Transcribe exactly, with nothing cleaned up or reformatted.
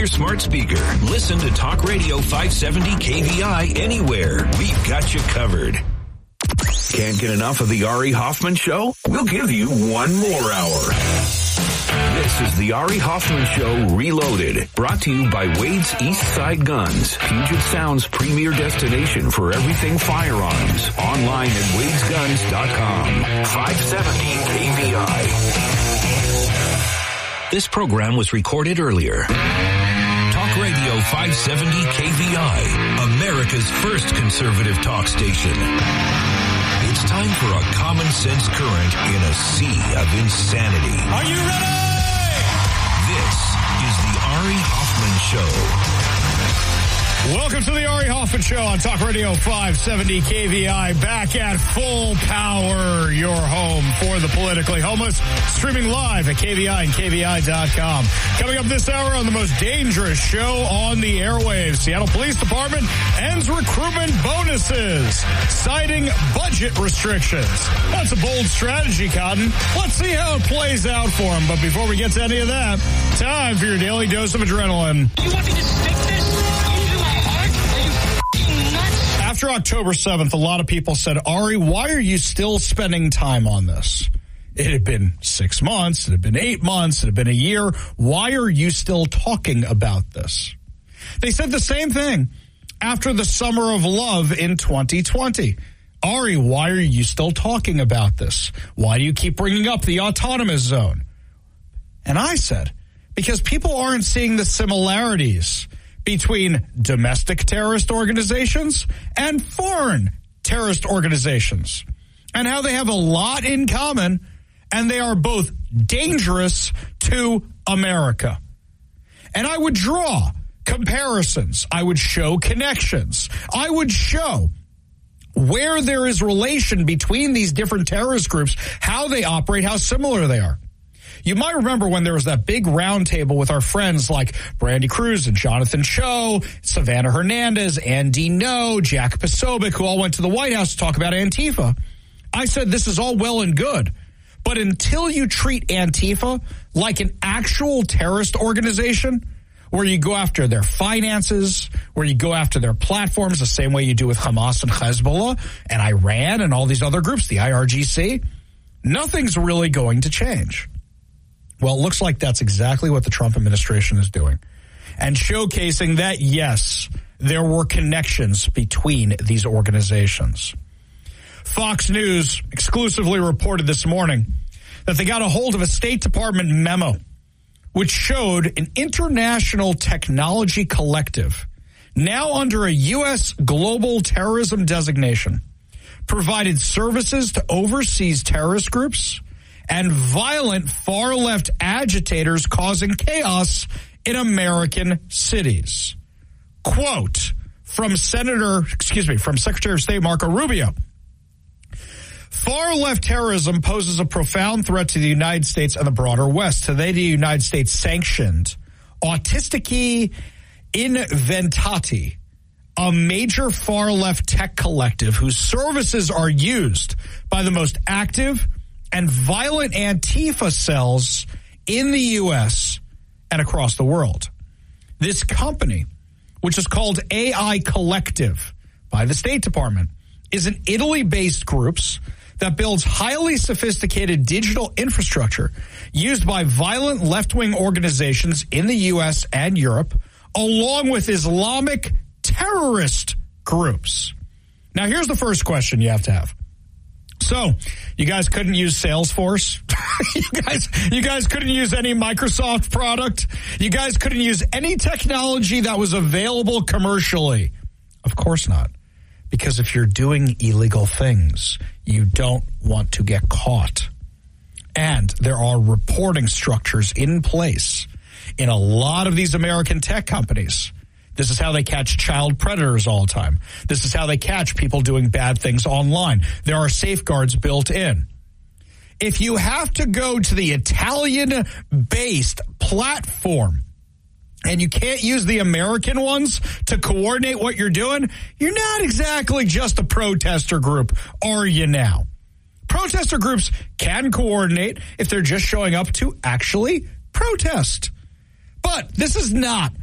your smart speaker. Listen to Talk Radio five seventy K V I anywhere. We've got you covered. Can't get enough of the Ari Hoffman Show? We'll give you one more hour. This is the Ari Hoffman Show Reloaded, brought to you by Wade's East Side Guns, Puget Sound's premier destination for everything firearms. Online at wades guns dot com. five seventy K V I. This program was recorded earlier. Talk Radio five seventy K V I, America's first conservative talk station. It's time for a common sense current in a sea of insanity. Are you ready? This is the Ari Hoffman Show. Welcome to the Ari Hoffman Show on Talk Radio five seventy K V I. Back at full power, your home for the politically homeless. Streaming live at K V I and K V I dot com. Coming up this hour on the most dangerous show on the airwaves, Seattle Police Department ends recruitment bonuses, citing budget restrictions. That's a bold strategy, Cotton. Let's see how it plays out for them. But before we get to any of that, time for your daily dose of adrenaline. You want me to stick this into my heart? Are you f***ing nuts? After October seventh, a lot of people said, Ari, why are you still spending time on this? It had been six months. It had been eight months. It had been a year. Why are you still talking about this? They said the same thing after the summer of love in twenty twenty. Ari, why are you still talking about this? Why do you keep bringing up the autonomous zone? And I said, because people aren't seeing the similarities between domestic terrorist organizations and foreign terrorist organizations, and how they have a lot in common, and they are both dangerous to America. And I would draw comparisons. I would show connections. I would show where there is relation between these different terrorist groups, how they operate, how similar they are. You might remember when there was that big round table with our friends like Brandy Cruz and Jonathan Cho, Savannah Hernandez, Andy No, Jack Posobiec, who all went to the White House to talk about Antifa. I said this is all well and good, but until you treat Antifa like an actual terrorist organization, where you go after their finances, where you go after their platforms the same way you do with Hamas and Hezbollah and Iran and all these other groups, the I R G C, nothing's really going to change. Well, it looks like that's exactly what the Trump administration is doing, and showcasing that, yes, there were connections between these organizations. Fox News exclusively reported this morning that they got a hold of a State Department memo which showed an international technology collective, now under a U S global terrorism designation, provided services to overseas terrorist groups and violent far-left agitators causing chaos in American cities. Quote from Senator, excuse me, from Secretary of State Marco Rubio. Far-left terrorism poses a profound threat to the United States and the broader West. Today, the United States sanctioned Autistici Inventati, a major far-left tech collective whose services are used by the most active and violent Antifa cells in the U S and across the world. This company, which is called A I Collective by the State Department, is an Italy-based group that builds highly sophisticated digital infrastructure used by violent left-wing organizations in the U S and Europe, along with Islamic terrorist groups. Now, here's the first question you have to have. So, you guys couldn't use Salesforce? you guys you guys couldn't use any Microsoft product? You guys couldn't use any technology that was available commercially? Of course not. Because if you're doing illegal things, you don't want to get caught. And there are reporting structures in place in a lot of these American tech companies. This is how they catch child predators all the time. This is how they catch people doing bad things online. There are safeguards built in. If you have to go to the Italian-based platform and you can't use the American ones to coordinate what you're doing, you're not exactly just a protester group, are you now? Protester groups can coordinate if they're just showing up to actually protest. But this is not